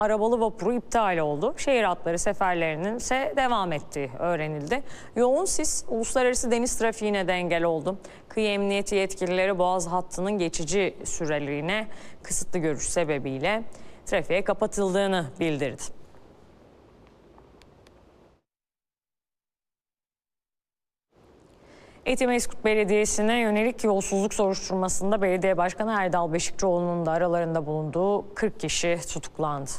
Arabalı vapuru iptal oldu. Şehir hatları seferlerinin ise devam ettiği öğrenildi. Yoğun sis uluslararası deniz trafiğine de engel oldu. Kıyı emniyeti yetkilileri Boğaz hattının geçici süreliğine kısıtlı görüş sebebiyle trafiğe kapatıldığını bildirdi. Etimesgut Belediyesi'ne yönelik yolsuzluk soruşturmasında Belediye Başkanı Erdal Beşikçioğlu'nun da aralarında bulunduğu 40 kişi tutuklandı.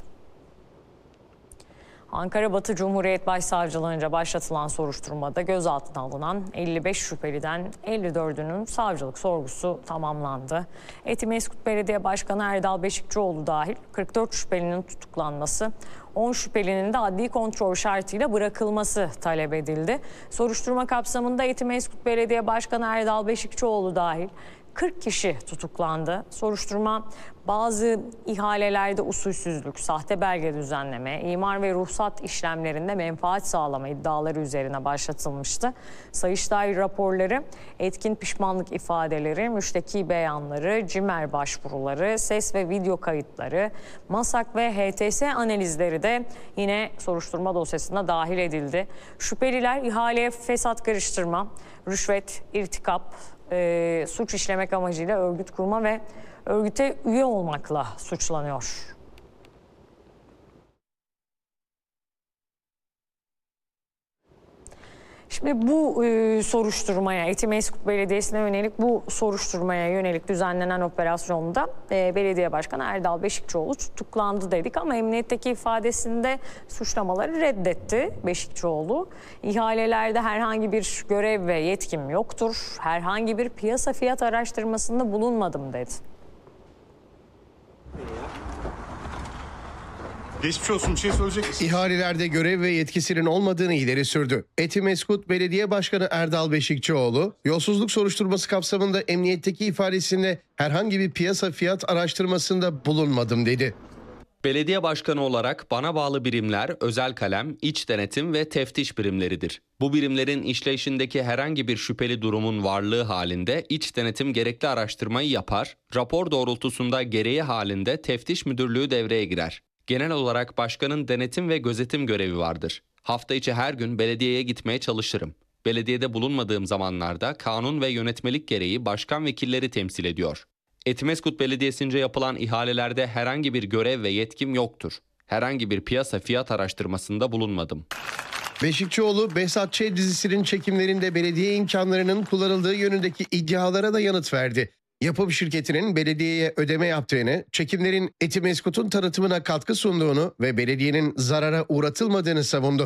Ankara Batı Cumhuriyet Başsavcılığınca başlatılan soruşturmada gözaltına alınan 55 şüpheliden 54'ünün savcılık sorgusu tamamlandı. Etimesgut Belediye Başkanı Erdal Beşikçioğlu dahil 44 şüphelinin tutuklanması, 10 şüphelinin de adli kontrol şartıyla bırakılması talep edildi. Soruşturma kapsamında Etimesgut Belediye Başkanı Erdal Beşikçioğlu dahil 40 kişi tutuklandı. Soruşturma bazı ihalelerde usulsüzlük, sahte belge düzenleme, imar ve ruhsat işlemlerinde menfaat sağlama iddiaları üzerine başlatılmıştı. Sayıştay raporları, etkin pişmanlık ifadeleri, müşteki beyanları, CİMER başvuruları, ses ve video kayıtları, MASAK ve HTS analizleri de yine soruşturma dosyasına dahil edildi. Şüpheliler ihaleye fesat karıştırma, rüşvet, irtikap, suç işlemek amacıyla örgüt kurma ve örgüte üye olmakla suçlanıyor. Şimdi bu soruşturmaya, Etimesgut Belediyesi'ne yönelik bu soruşturmaya yönelik düzenlenen operasyonda Belediye Başkanı Erdal Beşikçioğlu tutuklandı dedik ama emniyetteki ifadesinde suçlamaları reddetti Beşikçioğlu. İhalelerde herhangi bir görev ve yetkim yoktur, herhangi bir piyasa fiyat araştırmasında bulunmadım dedi. Geçmiş olsun, bir şey söyleyecek misin? İhalelerde görev ve yetkisinin olmadığını ileri sürdü. Etimesgut Belediye Başkanı Erdal Beşikçioğlu, yolsuzluk soruşturması kapsamında emniyetteki ifadesinde herhangi bir piyasa fiyat araştırmasında bulunmadım dedi. Belediye başkanı olarak bana bağlı birimler özel kalem, iç denetim ve teftiş birimleridir. Bu birimlerin işleyişindeki herhangi bir şüpheli durumun varlığı halinde iç denetim gerekli araştırmayı yapar, rapor doğrultusunda gereği halinde teftiş müdürlüğü devreye girer. Genel olarak başkanın denetim ve gözetim görevi vardır. Hafta içi her gün belediyeye gitmeye çalışırım. Belediyede bulunmadığım zamanlarda kanun ve yönetmelik gereği başkan vekilleri temsil ediyor. Etimesgut Belediyesi'nce yapılan ihalelerde herhangi bir görev ve yetkim yoktur. Herhangi bir piyasa fiyat araştırmasında bulunmadım. Beşikçioğlu, Behzat Ç. dizisinin çekimlerinde belediye imkanlarının kullanıldığı yönündeki iddialara da yanıt verdi. Yapım şirketinin belediyeye ödeme yaptığını, çekimlerin Etimeskut'un tanıtımına katkı sunduğunu ve belediyenin zarara uğratılmadığını savundu.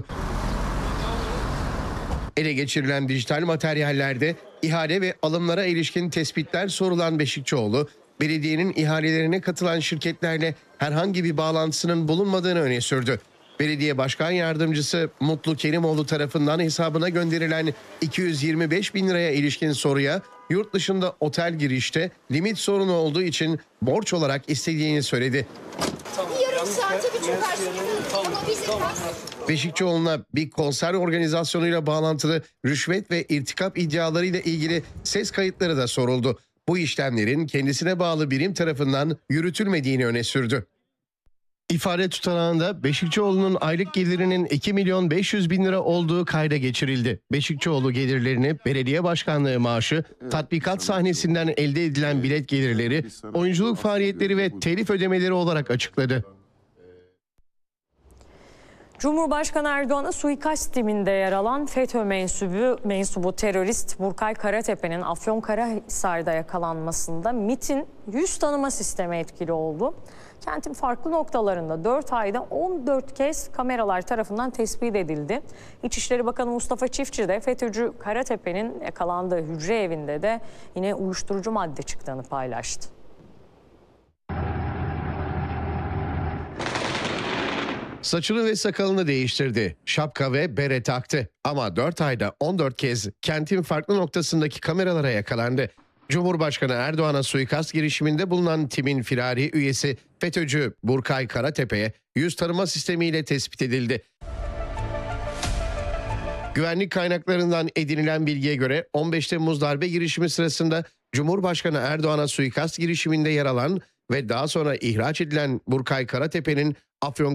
Ele geçirilen dijital materyallerde ihale ve alımlara ilişkin tespitler sorulan Beşikçioğlu, belediyenin ihalelerine katılan şirketlerle herhangi bir bağlantısının bulunmadığını öne sürdü. Belediye Başkan Yardımcısı Mutlu Kerimoğlu tarafından hesabına gönderilen 225 bin liraya ilişkin soruya yurt dışında otel girişte limit sorunu olduğu için borç olarak istediğini söyledi. Yarım saate bir çökersiniz ama bizim Beşikçioğlu'na bir konser organizasyonuyla bağlantılı rüşvet ve irtikap iddialarıyla ilgili ses kayıtları da soruldu. Bu işlemlerin kendisine bağlı birim tarafından yürütülmediğini öne sürdü. İfade tutanağında Beşikçioğlu'nun aylık gelirinin 2 milyon 500 bin lira olduğu kayda geçirildi. Beşikçioğlu gelirlerini belediye başkanlığı maaşı, tatbikat sahnesinden elde edilen bilet gelirleri, oyunculuk faaliyetleri ve telif ödemeleri olarak açıkladı. Cumhurbaşkanı Erdoğan'a suikast timinde yer alan FETÖ mensubu terörist Burkay Karatepe'nin Afyonkarahisar'da yakalanmasında MİT'in yüz tanıma sistemi etkili oldu. Kentin farklı noktalarında 4 ayda 14 kez kameralar tarafından tespit edildi. İçişleri Bakanı Mustafa Çiftçi de FETÖ'cü Karatepe'nin yakalandığı hücre evinde de yine uyuşturucu madde çıktığını paylaştı. Saçını ve sakalını değiştirdi. Şapka ve bere taktı. Ama 4 ayda 14 kez kentin farklı noktasındaki kameralara yakalandı. Cumhurbaşkanı Erdoğan'a suikast girişiminde bulunan timin firari üyesi FETÖ'cü Burkay Karatepe'ye yüz tanıma sistemiyle tespit edildi. Güvenlik kaynaklarından edinilen bilgiye göre 15 Temmuz darbe girişimi sırasında Cumhurbaşkanı Erdoğan'a suikast girişiminde yer alan ve daha sonra ihraç edilen Burkay Karatepe'nin